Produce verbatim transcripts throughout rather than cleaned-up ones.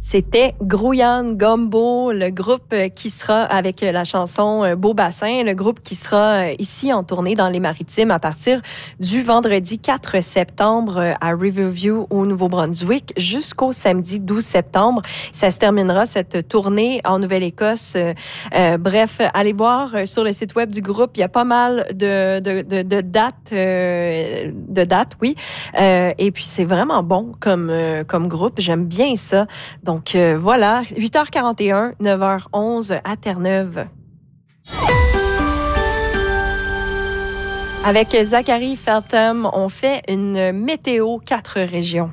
C'était Grouillane Gumbo, le groupe qui sera avec la chanson Beau Bassin, le groupe qui sera ici en tournée dans les Maritimes à partir du vendredi quatre septembre à Riverview au Nouveau-Brunswick jusqu'au samedi douze septembre. Ça se terminera cette tournée en Nouvelle-Écosse. Euh, bref, allez voir sur le site web du groupe, il y a pas mal de, de, de, de dates, euh, de dates, oui. Euh, et puis c'est vraiment bon comme, euh, comme groupe, j'aime bien ça. Donc euh, voilà, huit heures quarante et un, neuf heures onze à Terre-Neuve. Avec Zachary Feltham, on fait une météo quatre régions.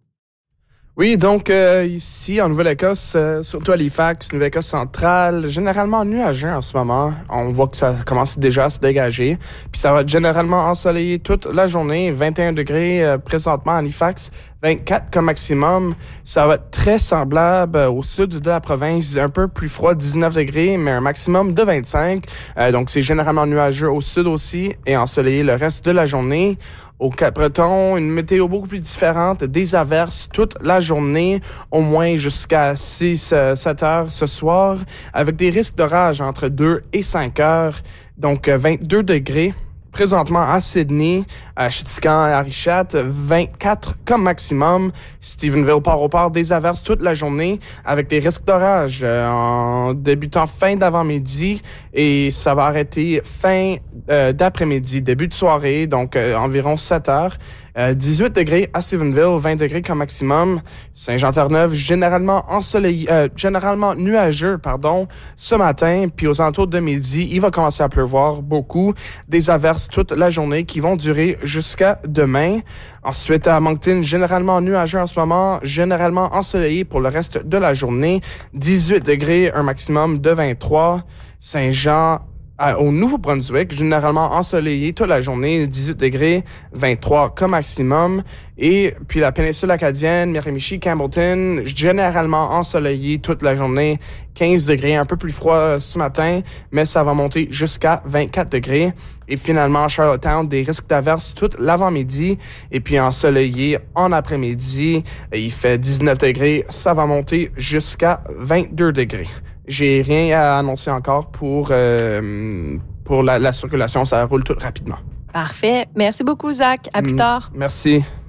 Oui, donc euh, ici en Nouvelle-Écosse, euh, surtout à Halifax, Nouvelle-Écosse centrale, généralement nuageux en ce moment. On voit que ça commence déjà à se dégager. Puis ça va être généralement ensoleillé toute la journée, vingt et un degrés euh, présentement à Halifax, vingt-quatre comme maximum. Ça va être très semblable au sud de la province, un peu plus froid, dix-neuf degrés, mais un maximum de vingt-cinq. Euh, donc c'est généralement nuageux au sud aussi et ensoleillé le reste de la journée. Au Cap-Breton, une météo beaucoup plus différente, des averses toute la journée, au moins jusqu'à six à sept heures ce soir, avec des risques d'orage entre deux et cinq heures, donc vingt-deux degrés. Présentement à Sydney, à Chitican et à Richat, vingt-quatre comme maximum. Stephenville, Port-au-Port, des averses toute la journée avec des risques d'orage euh, en débutant fin d'avant-midi et ça va arrêter fin euh, d'après-midi, début de soirée, donc euh, environ sept heures. Euh, dix-huit degrés à Stephenville, vingt degrés comme maximum. Saint-Jean-Terre-Neuve, généralement ensoleillé, euh, généralement nuageux, pardon, ce matin. Puis aux alentours de midi, il va commencer à pleuvoir beaucoup. Des averses toute la journée qui vont durer jusqu'à demain. Ensuite, à Moncton, généralement nuageux en ce moment, généralement ensoleillé pour le reste de la journée. dix-huit degrés, un maximum de vingt-trois. Saint-Jean, À, au Nouveau-Brunswick, généralement ensoleillé toute la journée, dix-huit degrés, vingt-trois comme maximum. Et puis la péninsule acadienne, Miramichi, Campbellton, généralement ensoleillé toute la journée, quinze degrés, un peu plus froid ce matin, mais ça va monter jusqu'à vingt-quatre degrés. Et finalement, Charlottetown, des risques d'averses tout l'avant-midi, et puis ensoleillé en après-midi. Il fait dix-neuf degrés, ça va monter jusqu'à vingt-deux degrés. J'ai rien à annoncer encore pour, euh, pour la, la circulation. Ça roule tout rapidement. Parfait. Merci beaucoup, Zach. À plus tard. Merci.